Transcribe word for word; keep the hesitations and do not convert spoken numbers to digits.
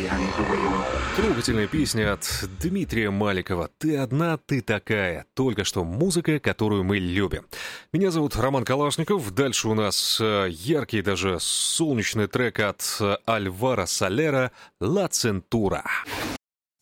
Трогательная песня от Дмитрия Маликова «Ты одна, ты такая». Только что музыка, которую мы любим. Меня зовут Роман Калашников. Дальше у нас яркий, даже солнечный трек от Альваро Солера «Ла Центура».